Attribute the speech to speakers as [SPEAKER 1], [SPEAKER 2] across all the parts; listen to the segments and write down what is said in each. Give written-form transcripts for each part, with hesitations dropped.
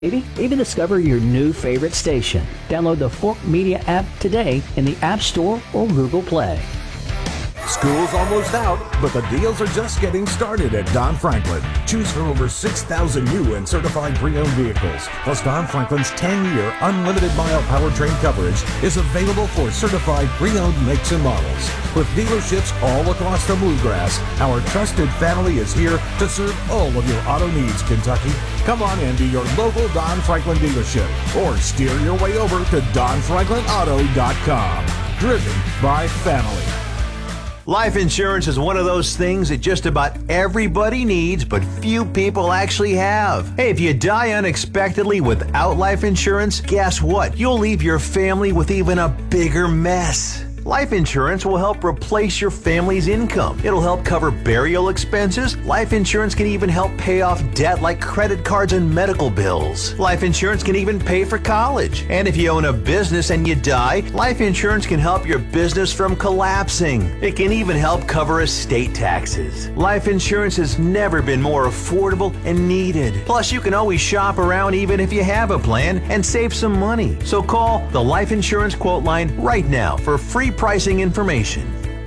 [SPEAKER 1] Even discover your new favorite station. Download the Fork Media app today in the App Store or Google Play.
[SPEAKER 2] School's almost out, but the deals are just getting started at Don Franklin. Choose from over 6,000 new and certified pre-owned vehicles. Plus, Don Franklin's 10-year unlimited mile powertrain coverage is available for certified pre-owned makes and models. With dealerships all across the Bluegrass, our trusted family is here to serve all of your auto needs, Kentucky. Come on in to your local Don Franklin dealership or steer your way over to DonFranklinAuto.com. Driven by family.
[SPEAKER 3] Life insurance is one of those things that just about everybody needs, but few people actually have. Hey, if you die unexpectedly without life insurance, guess what? You'll leave your family with even a bigger mess. Life insurance will help replace your family's income. It'll help cover burial expenses. Life insurance can even help pay off debt like credit cards and medical bills. Life insurance can even pay for college. And if you own a business and you die, life insurance can help your business from collapsing. It can even help cover estate taxes. Life insurance has never been more affordable and needed. Plus, you can always shop around even if you have a plan and save some money. So call the Life Insurance Quote Line right now for free pricing information.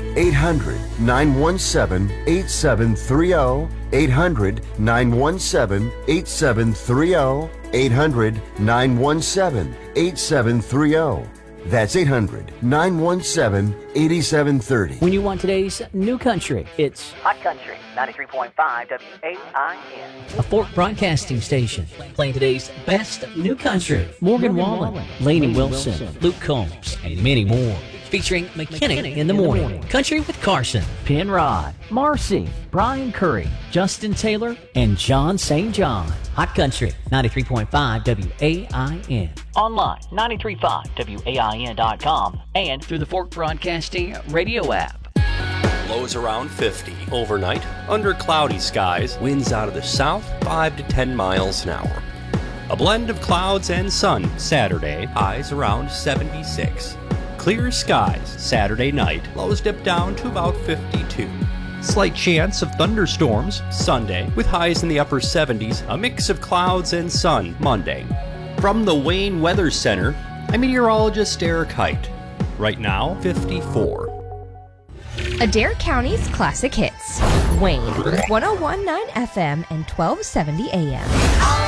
[SPEAKER 4] 800-917-8730. 800-917-8730. 800-917-8730. That's 800-917-8730.
[SPEAKER 1] When you want today's new country, it's
[SPEAKER 5] Hot Country 93.5 WAIN.
[SPEAKER 1] a Fork Broadcasting station. Playing today's best new country. Morgan Wallen, Lainey Wilson, Luke Combs, and many more. Featuring McKinnon in the morning, Country with Carson, Penrod, Marcy, Brian Curry, Justin Taylor, and John St. John. Hot Country 93.5 WAIN. Online 93.5WAIN.com and through the Fork Broadcasting radio app.
[SPEAKER 6] Lows around 50. Overnight, under cloudy skies, winds out of the south 5 to 10 miles an hour. A blend of clouds and sun Saturday, highs around 76. Clear skies Saturday night, lows dip down to about 52. Slight chance of thunderstorms Sunday, with highs in the upper 70s, a mix of clouds and sun Monday. From the Wayne Weather Center, I'm meteorologist Eric Height. Right now, 54.
[SPEAKER 7] Adair County's classic hits. Wayne, 101.9 FM and 1270 AM.